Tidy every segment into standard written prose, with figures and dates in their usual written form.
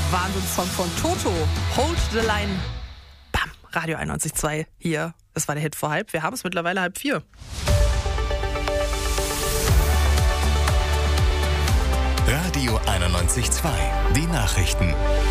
Wahnsinnssong von Toto. Hold the Line. Bam. Radio 91.2 hier. Das war der Hit vor halb. Wir haben es mittlerweile 3:30. Radio 91.2. Die Nachrichten.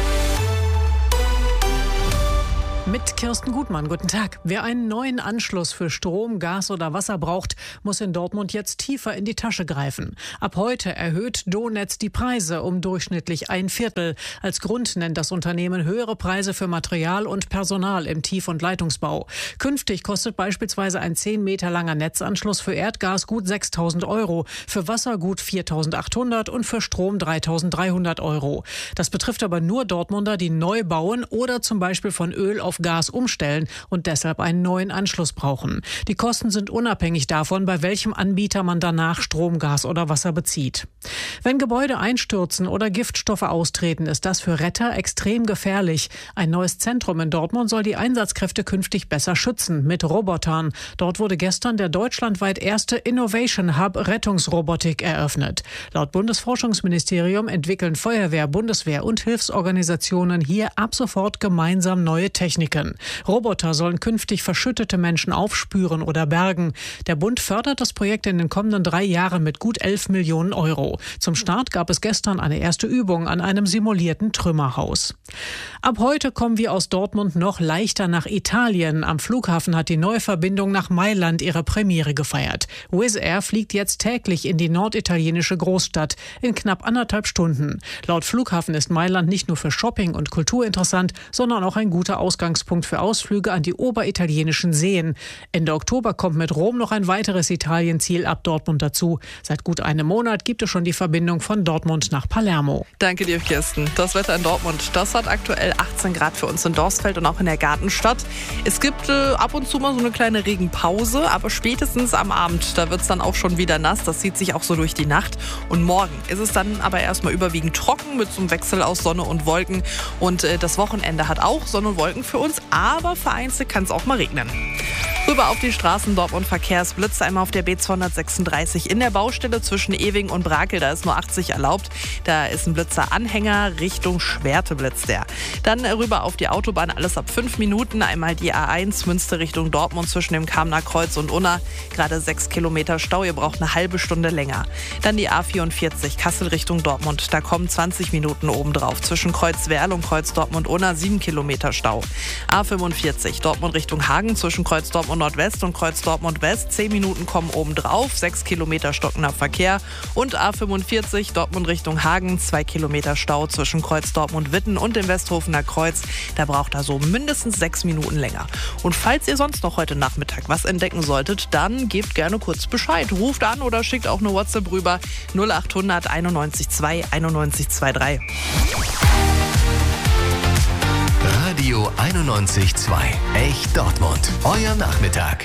Mit Kirsten Gutmann, guten Tag. Wer einen neuen Anschluss für Strom, Gas oder Wasser braucht, muss in Dortmund jetzt tiefer in die Tasche greifen. Ab heute erhöht Donetz die Preise um durchschnittlich 1/4. Als Grund nennt das Unternehmen höhere Preise für Material und Personal im Tief- und Leitungsbau. Künftig kostet beispielsweise ein 10 Meter langer Netzanschluss für Erdgas gut 6.000 €, für Wasser gut 4.800 und für Strom 3.300 €. Das betrifft aber nur Dortmunder, die neu bauen oder zum Beispiel von Öl auf Gas umstellen und deshalb einen neuen Anschluss brauchen. Die Kosten sind unabhängig davon, bei welchem Anbieter man danach Strom, Gas oder Wasser bezieht. Wenn Gebäude einstürzen oder Giftstoffe austreten, ist das für Retter extrem gefährlich. Ein neues Zentrum in Dortmund soll die Einsatzkräfte künftig besser schützen, mit Robotern. Dort wurde gestern der deutschlandweit erste Innovation Hub Rettungsrobotik eröffnet. Laut Bundesforschungsministerium entwickeln Feuerwehr, Bundeswehr und Hilfsorganisationen hier ab sofort gemeinsam neue Techniken. Roboter sollen künftig verschüttete Menschen aufspüren oder bergen. Der Bund fördert das Projekt in den kommenden 3 Jahren mit gut 11 Millionen €. Zum Start gab es gestern eine erste Übung an einem simulierten Trümmerhaus. Ab heute kommen wir aus Dortmund noch leichter nach Italien. Am Flughafen hat die neue Verbindung nach Mailand ihre Premiere gefeiert. Wizz Air fliegt jetzt täglich in die norditalienische Großstadt in knapp 1,5 Stunden. Laut Flughafen ist Mailand nicht nur für Shopping und Kultur interessant, sondern auch ein guter Ausgangspunkt für Ausflüge an die oberitalienischen Seen. Ende Oktober kommt mit Rom noch ein weiteres Italienziel ab Dortmund dazu. Seit gut einem Monat gibt es schon die Verbindung von Dortmund nach Palermo. Danke dir, Kirsten. Das Wetter in Dortmund, das hat aktuell 18 Grad für uns in Dorsfeld und auch in der Gartenstadt. Es gibt ab und zu mal so eine kleine Regenpause, aber spätestens am Abend, da wird es dann auch schon wieder nass. Das zieht sich auch so durch die Nacht. Und morgen ist es dann aber erstmal überwiegend trocken mit so einem Wechsel aus Sonne und Wolken. Und das Wochenende hat auch Sonne und Wolken für uns, aber vereinzelt kann es auch mal regnen. Rüber auf die Straßen Dortmund Verkehrsblitz, einmal auf der B236 in der Baustelle zwischen Ewing und Brakel, da ist nur 80 erlaubt. Da ist ein Blitzer-Anhänger Richtung Schwerte blitzt der. Dann rüber auf die Autobahn, alles ab 5 Minuten, einmal die A1 Münster Richtung Dortmund zwischen dem Kamener Kreuz und Unna, gerade 6 Kilometer Stau, ihr braucht eine halbe Stunde länger. Dann die A44 Kassel Richtung Dortmund, da kommen 20 Minuten obendrauf, zwischen Kreuzwerl und Kreuz Dortmund-Unna 7 Kilometer Stau. A45 Dortmund Richtung Hagen zwischen Kreuz Dortmund Nordwest und Kreuz Dortmund West. 10 Minuten kommen obendrauf, 6 Kilometer stockender Verkehr. Und A45 Dortmund Richtung Hagen, 2 Kilometer Stau zwischen Kreuz Dortmund Witten und dem Westhofener Kreuz. Da braucht er so mindestens 6 Minuten länger. Und falls ihr sonst noch heute Nachmittag was entdecken solltet, dann gebt gerne kurz Bescheid. Ruft an oder schickt auch eine WhatsApp rüber 0800 91 2 91 23. Radio 91.2. Echt Dortmund. Euer Nachmittag.